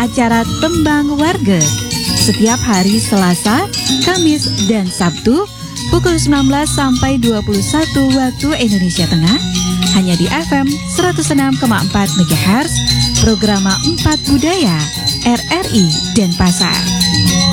acara Tembang Warga setiap hari Selasa, Kamis, dan Sabtu pukul 19 sampai 21 waktu Indonesia Tengah hanya di FM 106,4 MHz, Programa 4 Budaya RRI Denpasar.